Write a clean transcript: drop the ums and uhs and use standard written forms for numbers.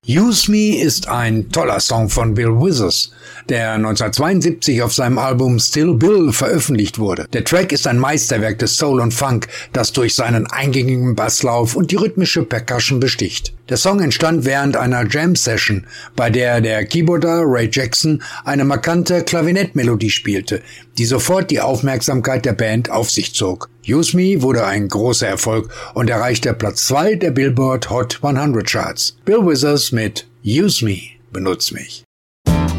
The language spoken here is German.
Use Me ist ein toller Song von Bill Withers, der 1972 auf seinem Album Still Bill veröffentlicht wurde. Der Track ist ein Meisterwerk des Soul und Funk, das durch seinen eingängigen Basslauf und die rhythmische Percussion besticht. Der Song entstand während einer Jam-Session, bei der der Keyboarder Ray Jackson eine markante Klavinettmelodie spielte, die sofort die Aufmerksamkeit der Band auf sich zog. Use Me wurde ein großer Erfolg und erreichte Platz 2 der Billboard Hot 100 Charts. Bill Withers mit Use Me, benutz mich.